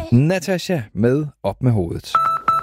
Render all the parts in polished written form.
Natasha med Op med hovedet.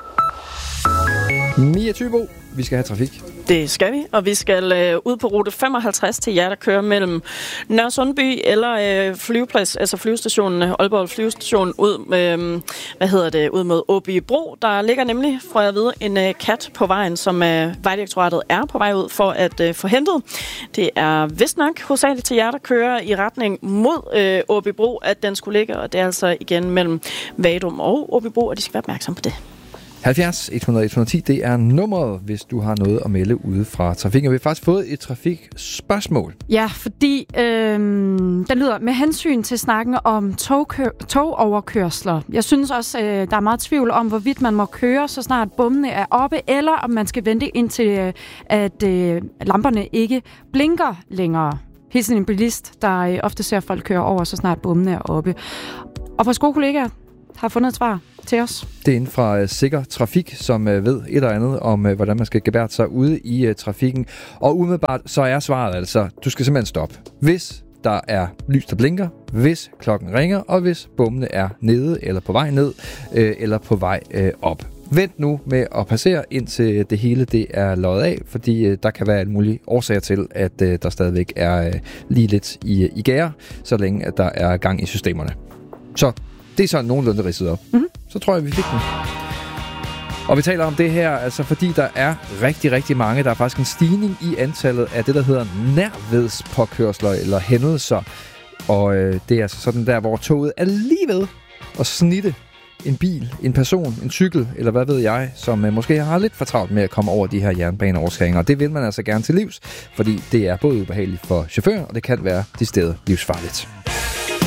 Mia Thybo, vi skal have trafik. Det skal vi, og vi skal ud på rute 55 til jer, der kører mellem Nørresundby eller flyveplads, altså flyvestationen, Aalborg flyvestation, ud mod Åbybro. Der ligger nemlig, får jeg at vide, en kat på vejen, som Vejdirektoratet er på vej ud for at få hentet. Det er vist nok hovedsageligt til jer, der kører i retning mod Åbybro, at den skulle ligge, og det er altså igen mellem Vadum og Åbybro, og de skal være opmærksom på det. 70 100 110, det er nummeret, hvis du har noget at melde ude fra trafikken. Vi har faktisk fået et trafikspørgsmål. Ja, fordi den lyder med hensyn til snakken om togoverkørsler. Jeg synes også, der er meget tvivl om, hvorvidt man må køre, så snart bommene er oppe, eller om man skal vente indtil, at lamperne ikke blinker længere. Hilsen en bilist, der ofte ser folk køre over, så snart bommene er oppe. Og vores gode kollegaer har fundet et svar til os. Det er inden fra Sikker Trafik, som ved et eller andet om, hvordan man skal gebærde sig ude i trafikken. Og umiddelbart så er svaret altså, du skal simpelthen stoppe. Hvis der er lys, der blinker, hvis klokken ringer, og hvis bommene er nede, eller på vej ned, eller på vej op. Vent nu med at passere, indtil det hele det er løjet af, fordi der kan være alle mulige årsager til, at der stadigvæk er lige lidt i gære, så længe at der er gang i systemerne. Så det er sådan nogenlunde ridset op. Mm-hmm. Så tror jeg, vi fik den. Og vi taler om det her, altså fordi der er rigtig, rigtig mange. Der er faktisk en stigning i antallet af det, der hedder nærvedspåkørsler eller hændelser. Og det er altså sådan der, hvor toget er lige ved at snitte en bil, en person, en cykel, eller hvad ved jeg, som måske har lidt for travlt med at komme over de her jernbaneoverskæringer. Det vil man altså gerne til livs, fordi det er både ubehageligt for chaufføren, og det kan være decideret livsfarligt.